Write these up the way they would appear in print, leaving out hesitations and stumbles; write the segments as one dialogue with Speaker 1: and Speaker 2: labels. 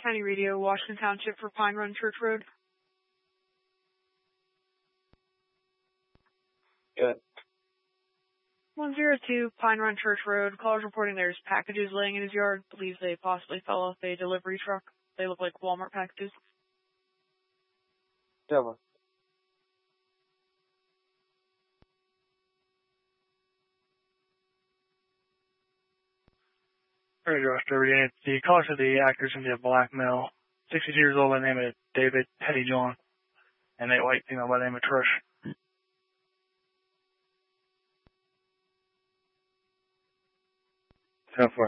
Speaker 1: County Radio, Washington Township for Pine Run Church Road.
Speaker 2: Good.
Speaker 1: 102 Pine Run Church Road. Callers reporting there's packages laying in his yard. Believes they possibly fell off a delivery truck. They look like Walmart packages.
Speaker 2: 7.
Speaker 3: Radio Australia. The caller said the actor's going to be a black male, 62 years old by the name of David Pettyjohn, and a white female by the name of Trish.
Speaker 2: 10-4.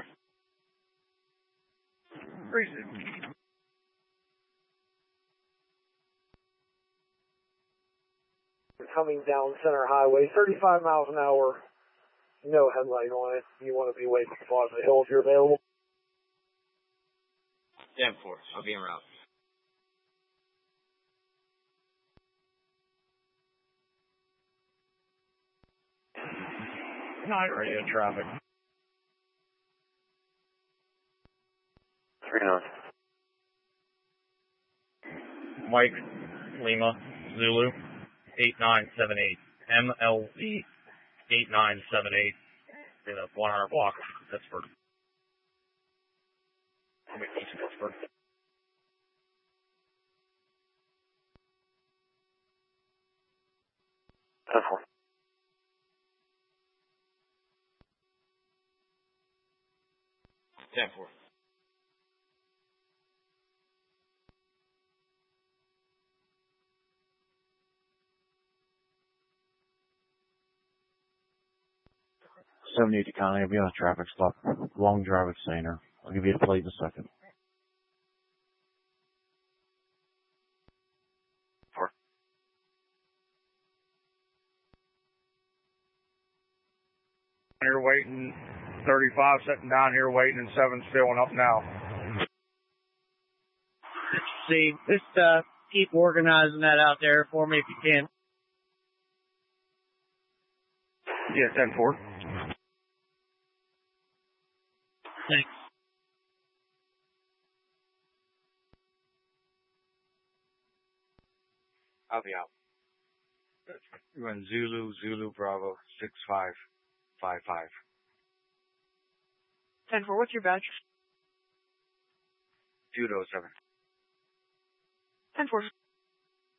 Speaker 2: Coming down Center Highway, 35 miles an hour, no headlight on it. You want to be waiting at Plaza Hill if you're available.
Speaker 4: 10-4. I'll be en route.
Speaker 3: Night radio traffic.
Speaker 2: 3-9.
Speaker 4: Mike Lima Zulu 8978 MLV 8978 in the 100 block Pittsburgh. East Pittsburgh.
Speaker 2: 10-4.
Speaker 5: To Connie, I'll be on a traffic stop. Long drive at Sainer. I'll give you a plate in a second.
Speaker 2: 4.
Speaker 3: Here waiting, 35 sitting down here waiting, and 7 filling up now.
Speaker 6: See, just keep organizing that out there for me if you can.
Speaker 3: Yeah, 10-4.
Speaker 6: Thanks.
Speaker 2: I'll be out. Run Zulu Bravo 6555.
Speaker 1: 10-4, what's your badge?
Speaker 2: 207.
Speaker 1: 10-4.